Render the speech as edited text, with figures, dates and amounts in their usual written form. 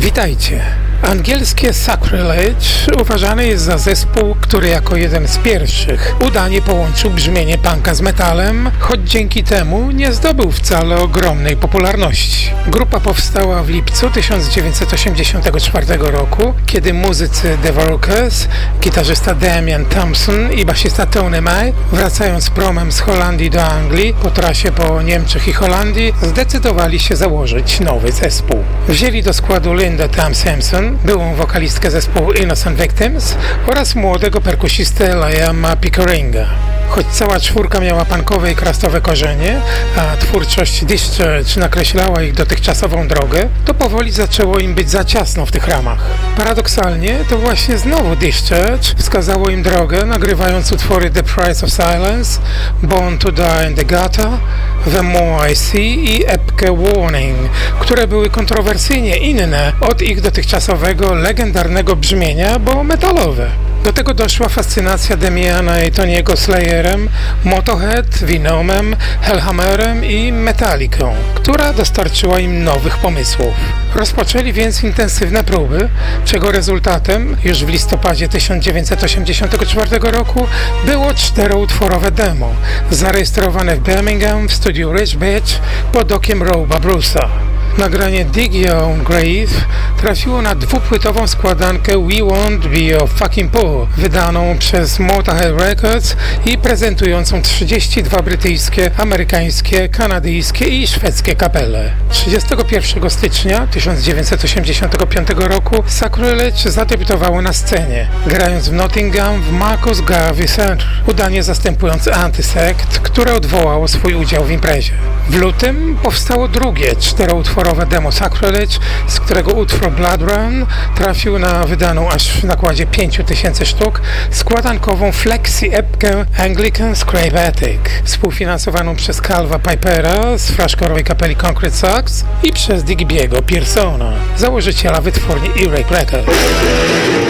Witajcie. Angielskie Sacrilege uważany jest za zespół, który jako jeden z pierwszych udanie połączył brzmienie punka z metalem, choć dzięki temu nie zdobył wcale ogromnej popularności. Grupa powstała w lipcu 1984 roku, kiedy muzycy The Workers, gitarzysta Damian Thompson i basista Tony May, wracając promem z Holandii do Anglii po trasie po Niemczech i Holandii, zdecydowali się założyć nowy zespół. Wzięli do składu Linda Tam Sampson, byłą wokalistkę zespołu Innocent Victims oraz młodego perkusistę Liama Pickeringa. Choć cała czwórka miała punkowe i crustowe korzenie, a twórczość Discharge nakreślała ich dotychczasową drogę, to powoli zaczęło im być za ciasno w tych ramach. Paradoksalnie to właśnie znowu Discharge wskazało im drogę, nagrywając utwory The Price of Silence, Born to Die in the Gutter, The More I See i epkę Warning, które były kontrowersyjnie inne od ich dotychczasowego legendarnego brzmienia, bo metalowe. Do tego doszła fascynacja Damiana i Tony'ego Slayerem, Motorhead, Venomem, Hellhammerem i Metallicą, która dostarczyła im nowych pomysłów. Rozpoczęli więc intensywne próby, czego rezultatem już w listopadzie 1984 roku było 4-utworowe demo, zarejestrowane w Birmingham w studiu Rich Bitch pod okiem Roba Bruce'a. Nagranie Dig Your Own Grave trafiło na dwupłytową składankę We Won't Be Your Fucking Poor, wydaną przez Motorhead Records i prezentującą 32 brytyjskie, amerykańskie, kanadyjskie i szwedzkie kapele. 31 stycznia 1985 roku Sacrilege zadebiutowało na scenie, grając w Nottingham w Marcus Garvey Centre, udanie zastępując Antisect, które odwołało swój udział w imprezie. W lutym powstało drugie 4-utworowe demo Sacrilege, z którego utwór Blood Run trafił na wydaną aż w nakładzie 5000 sztuk składankową flexi-epkę Anglican Scrape Attic, współfinansowaną przez Calva Pipera z fraszkorowej kapeli Concrete Sucks i przez Digby'ego Pearsona, założyciela wytwórni E-Rake Records.